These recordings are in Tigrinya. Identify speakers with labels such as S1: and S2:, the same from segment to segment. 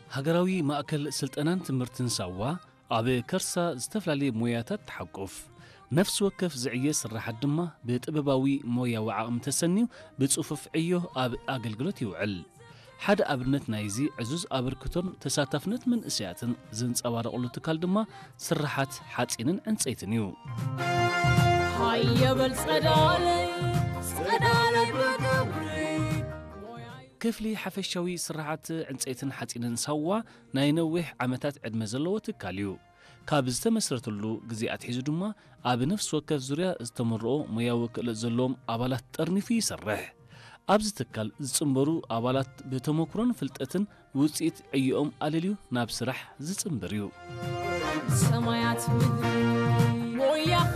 S1: ሃገራዊ ማእከል ስልጠናን ትምህርትን ሳዋ ኣብ ከርሳ ዝተፈላልየ ሞያታት ተሓቁፍ ነፍስ ወከፍ ዝዕየ ስራሓት ድማ ብጥበባዊ ሞያዊ ዓቕሚ ተሰኒዩ ብጽፉፍ ዕዮ ኣብ ኣገልግሎት ይውዕል ሓደ ኣብነት ናይዚ ዕዙዝ ኣበርክቶን ተሳታፍነት መንእስያትን ዝንጸባረቐሉ ትካል ድማ ስራሓት ሓጺንን ዕንጸይትን እዩ ሃየበል ጸዳለይ በገብሪ ክፍሊ ሓፈሻዊ ስራሓት ዕንጸይትን ሓጺንን ሳዋ ናይ ነዊሕ ዓመታት ዕድመ ዘለዎ ትካል እዩ ካብ ዝተመስረተሉ ግዜ ኣትሒዙ ድማ ኣብ ነፍሲ ወከፍ ዙርያ ዝተመርኦ ሞያዊ ክእለት ዘለዎም ኣባላት ጠርኒፉ ይሰርሕ ኣብዚ ትካል ዝጽምበሩ ኣባላት ብተመክሮን ፍልጠትን ውጽኢት ዕዮኦም ኣልልዩ ናብ ስራሕ ዝጽምበር እዩ ሰማያት ሞያኸ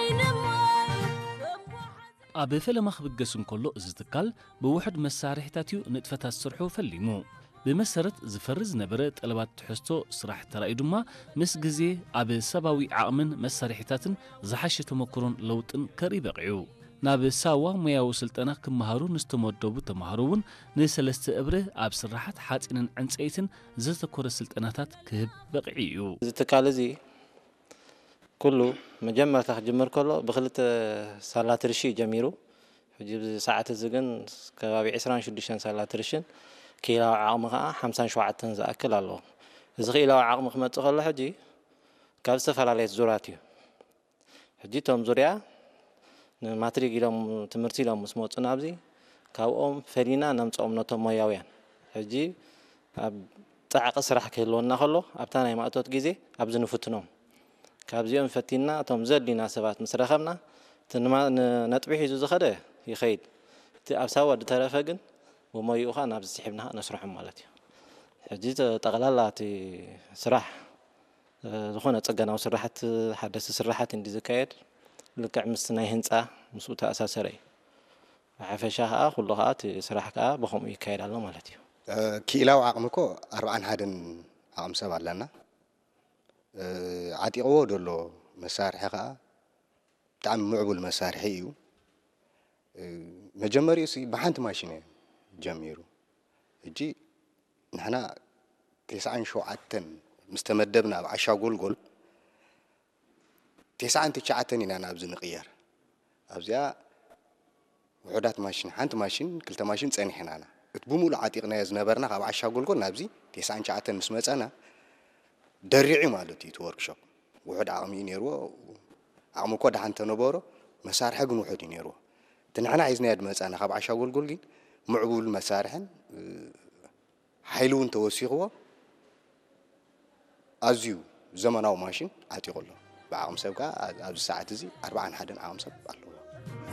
S1: ኣብ ፈለማ ክብገስ እንከሎ እዚ ትካል ብውሕድ መሳርሒታት እዩ ንጥፈታት ስርሑ ፈሊሙ ብመሰረት ዝፈርዝ ነበረ ጠለባት ትሕዝቶ ስራሕ ተራእዩ ድማ ምስ ግዜ ኣብ ሰባዊ ዓቕምን መሳርሒታትን ዝሓሸ ተመክሮን ለውጥን ከርኢ በቂዑ ናብ ሳዋ ሞያዊ ስልጠና ክመሃሩ ንዝተመደቡ ተምሃሮ እውን ንሰለስተ እብረ ኣብ ስራሓት ሓጺንን ዕንጸይትን ዘተኮረ ስልጠናታት ክህብ በቂዑ እዩ
S2: እዚ ትካል እዚ ኩሉ መጀመርታ ክጅምር ከሎ ብክልተ ሳላትርሺ ጀሚሩ ሕጂ ሰዓት እዚ ግን ከባቢ 26 ሳላትርሺ ኪላዊ ዓቕሚ ከዓ 57 ዝኣክል ኣሎ እዚ ኪላዊ ዓቕሚ ክመጽእ ከሎ ሕጂ ካብ ዝተፈላለየ ዙርያት እዩ ሕጂ ቶም ዙርያ ንማትሪክ ኢሎም ትምህርቲ ኢሎም ምስ መጹና ኣብዚ ካብኦም ፈሊና ነምጽኦም ነቶም ሞያውያን ሕጂ ኣብ ጣዕቂ ስራሕ ክህልወና ከሎ ኣብታ ናይ ማእቶት ግዜ ኣብዚ ንፍትኖም ካብዚኦም ፈቲና እቶም ዘድሊና ሰባት ምስ ረኸብና ነጥቢ ሒዙ ዝኸደ ይኸይድ እቲ ኣብ ሳዋ ዝተረፈ ግን ብሞይኡኻ ናብ ዝስሒብና ነስርሖም ማለት እዩ ሕጂ ጠቕላላ እቲ ስራሕ ዝኾነ ጽገናዊ ስራሓት ሓደስቲ ስራሓት እንዲ ዝካየድ ልክዕ ምስ ናይ ህንፃ ምስኡ ተኣሳሰረ እዩ ብሓፈሻ ከዓ ኩሉ ከዓ እቲ ስራሕ ከዓ ብኸምኡ ይካየድ ኣሎ ማለት እዩ
S3: ክኢላዊ ዓቕሚ እኮ 41 ዓቕሚ ሰብ ኣለና ዓጢቕዎ ደሎ መሳርሒ ከዓ ብጣዕሚ ምዕቡል መሳርሒ እዩ መጀመሪኡ ብሓንቲ ማሽን ጀሚሩ እጂ ንሕና 97 ምስ ተመደብና ኣብ ዓሻ ጎልጎል 99 ኢና ናብዚ ንቕየር ኣብዚኣ ውሑዳት ማሽን ሓንቲ ማሽን ክልተ ማሽን ጸኒሕናና እቲ ብሙሉእ ዓጢቕናዮ ዝነበርና ካብ ዓሻ ጎልጎል ናብዚ 99 ምስ መጸና ደሪዑ ማለት እዩ ወርክሾፕ ውሑድ ዓቕሚ ነይርዎ ዓቕሚ እኮ ደሓን ተነበሮ መሳርሒ ግን ውሑድ እዩ ነይርዎ እቲ ንሕና ሒዝናዮ ድመጻና ካብ ዓሻ ጎልጎል ግን ምዕቡል መሳርሕን ሓይሉ እውን ተወሲኽዎ ኣዝዩ ዘመናዊ ማሽን ዓጢቑ ኣሎ ብዓቕሚ ሰብ ከዓ ኣብዚ ሰዓት እዚ 41 ዓቕሚ ሰብ ኣሎ